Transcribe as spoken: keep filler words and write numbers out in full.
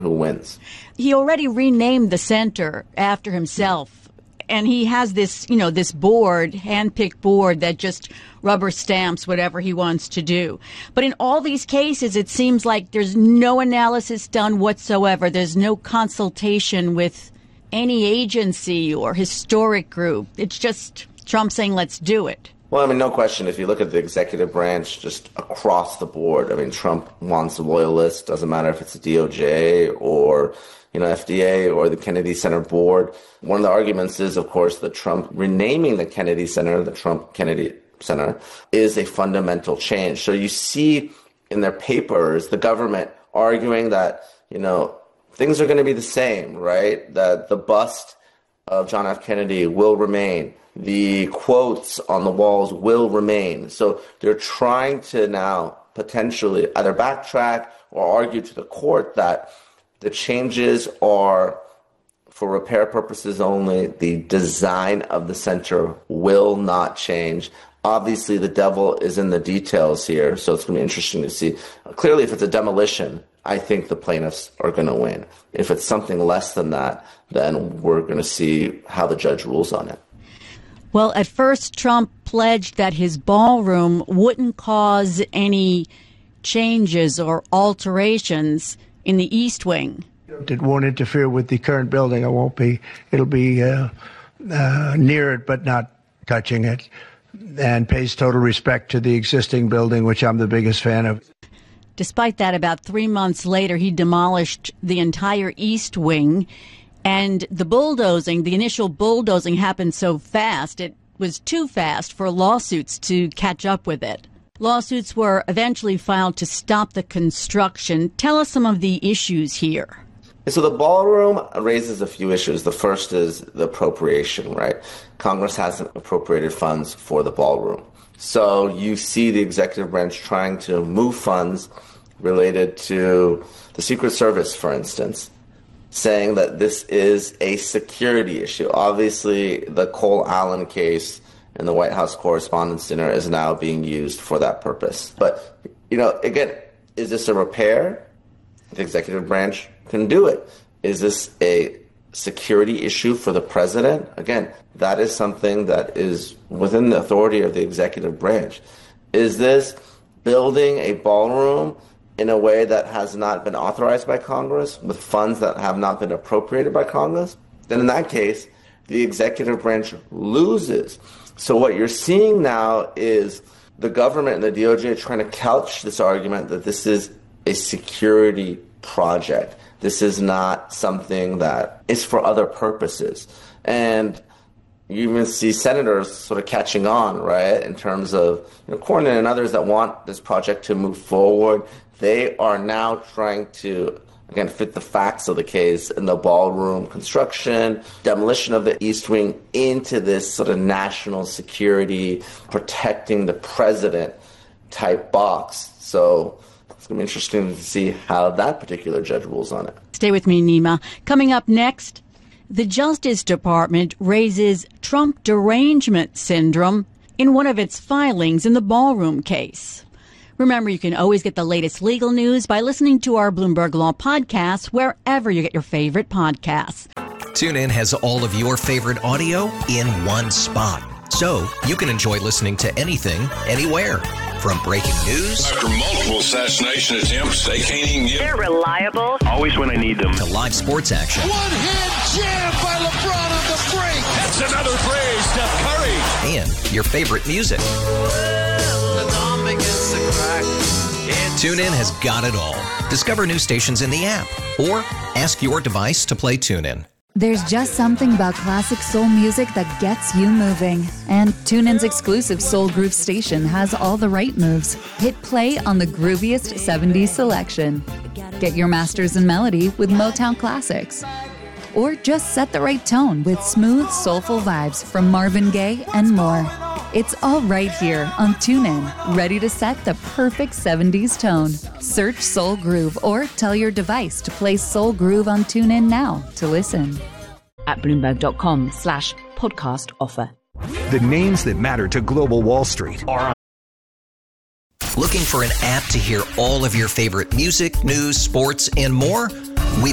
who wins. He already renamed the center after himself. And he has this, you know, this board, hand-picked board that just rubber stamps whatever he wants to do. But in all these cases, it seems like there's no analysis done whatsoever. There's no consultation with any agency or historic group. It's just Trump saying, let's do it. Well, I mean, no question. If you look at the executive branch just across the board, I mean, Trump wants loyalists. Doesn't matter if it's the D O J or, you know, F D A or the Kennedy Center board. One of the arguments is, of course, that Trump renaming the Kennedy Center, the Trump Kennedy Center, is a fundamental change. So you see in their papers, the government arguing that, you know, things are going to be the same, right? That the bust of John F. Kennedy will remain. The quotes on the walls will remain. So they're trying to now potentially either backtrack or argue to the court that the changes are for repair purposes only. The design of the center will not change. Obviously, the devil is in the details here, so it's going to be interesting to see. Clearly, if it's a demolition, I think the plaintiffs are going to win. If it's something less than that, then we're going to see how the judge rules on it. Well, at first, Trump pledged that his ballroom wouldn't cause any changes or alterations in the East Wing. It won't interfere with the current building. It won't be. It'll be uh, uh, near it, but not touching it, and pays total respect to the existing building, which I'm the biggest fan of. Despite that, about three months later, he demolished the entire East Wing. And the bulldozing, the initial bulldozing happened so fast, it was too fast for lawsuits to catch up with it. Lawsuits were eventually filed to stop the construction. Tell us some of the issues here. So the ballroom raises a few issues. The first is the appropriation, right? Congress hasn't appropriated funds for the ballroom. So you see the executive branch trying to move funds related to the Secret Service, for instance, saying that this is a security issue. Obviously, the Cole Allen case in the White House Correspondents' Dinner is now being used for that purpose. But, you know, again, is this a repair? The executive branch can do it. Is this a security issue for the president? Again, that is something that is within the authority of the executive branch. Is this building a ballroom in a way that has not been authorized by Congress, with funds that have not been appropriated by Congress? Then in that case, the executive branch loses. So what you're seeing now is the government and the D O J trying to couch this argument that this is a security project. This is not something that is for other purposes. And you even see senators sort of catching on, right, in terms of, you know, Cornyn and others that want this project to move forward. They are now trying to, again, fit the facts of the case in the ballroom construction, demolition of the East Wing into this sort of national security, protecting the president type box. So it's going to be interesting to see how that particular judge rules on it. Stay with me, Nima. Coming up next, the Justice Department raises Trump derangement syndrome in one of its filings in the ballroom case. Remember, you can always get the latest legal news by listening to our Bloomberg Law podcast wherever you get your favorite podcasts. TuneIn has all of your favorite audio in one spot, so you can enjoy listening to anything, anywhere. From breaking news after multiple assassination attempts, they can't even get. They're reliable. Always when I need them. To live sports action. One-hand jam by LeBron on the break. That's another three, Steph Curry. And your favorite music. TuneIn has got it all. Discover new stations in the app or ask your device to play TuneIn. There's just something about classic soul music that gets you moving. And TuneIn's exclusive Soul Groove station has all the right moves. Hit play on the grooviest seventies selection. Get your masters in melody with Motown classics. Or just set the right tone with smooth, soulful vibes from Marvin Gaye and more. It's all right here on TuneIn, ready to set the perfect seventies tone. Search Soul Groove or tell your device to play Soul Groove on TuneIn now to listen. At Bloomberg.com slash podcast offer. The names that matter to Global Wall Street are. Looking for an app to hear all of your favorite music, news, sports, and more?